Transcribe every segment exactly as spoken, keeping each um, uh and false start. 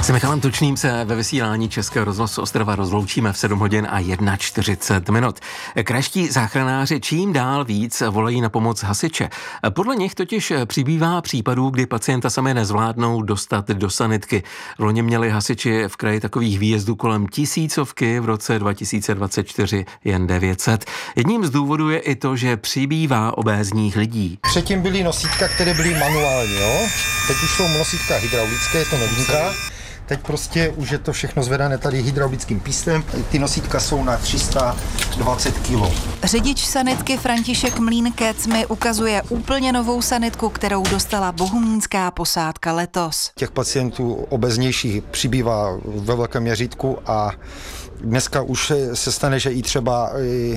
S Michalem Tučným se ve vysílání Českého rozhlasu Ostrava rozloučíme v sedm hodin a čtyřicet jedna minut. Krajští záchranáři čím dál víc volají na pomoc hasiče. Podle nich totiž přibývá případů, kdy pacienta sami nezvládnou dostat do sanitky. Loni měli hasiči v kraji takových výjezdů kolem tisícovky, v roce dva tisíce dvacet čtyři jen devět set. Jedním z důvodů je i to, že přibývá obézních lidí. Předtím byly nosítka, které byly manuální, jo? Teď už jsou nosítka hydraulické, je to novinka. Teď prostě už je to všechno zvedané tady hydraulickým pístem. Ty nosítka jsou na tři sta dvacet kilo. Řidič sanitky František Mlínkec mi ukazuje úplně novou sanitku, kterou dostala bohumínská posádka letos. Těch pacientů obeznějších přibývá ve velkém měřítku a dneska už se stane, že i třeba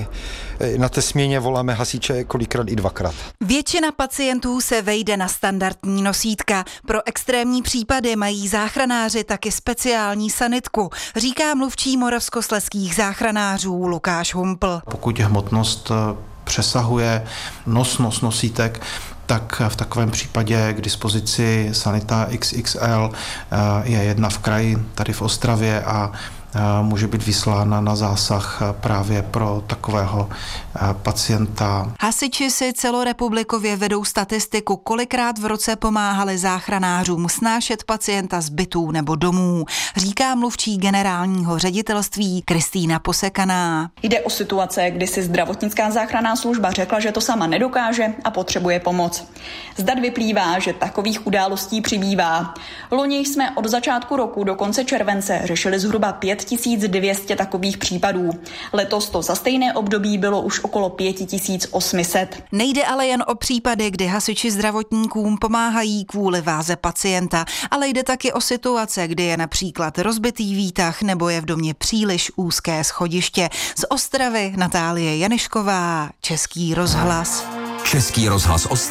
na té směně voláme hasiče kolikrát i dvakrát. Většina pacientů se vejde na standardní nosítka. Pro extrémní případy mají záchranáři taky speciální sanitku, říká mluvčí moravskoslezských záchranářů Lukáš Humpl. Pokud hmotnost přesahuje nosnost nosítek, tak v takovém případě k dispozici sanita X X L je jedna v kraji, tady v Ostravě, a může být vyslána na zásah právě pro takového pacienta. Hasiči si celorepublikově vedou statistiku, kolikrát v roce pomáhali záchranářům snášet pacienta z bytů nebo domů, říká mluvčí generálního ředitelství Kristýna Posekaná. Jde o situace, kdy si zdravotnická záchranná služba řekla, že to sama nedokáže a potřebuje pomoc. Z dat vyplývá, že takových událostí přibývá. Loni jsme od začátku roku do konce července řešili zhruba pět tisíc dvě stě takových případů. Letos to za stejné období bylo už okolo pět tisíc osm set. Nejde ale jen o případy, kdy hasiči zdravotníkům pomáhají kvůli váze pacienta, ale jde taky o situace, kdy je například rozbitý výtah nebo je v domě příliš úzké schodiště. Z Ostravy Natálie Janišková, Český rozhlas. Český rozhlas Ostrava.